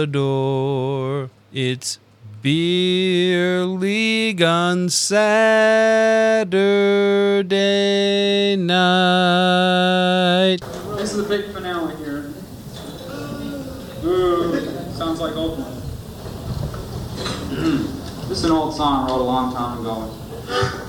the door. It's Beer League on Saturday night. This is the big finale here. Ooh, sounds like Oakland. This is an old song I wrote a long time ago.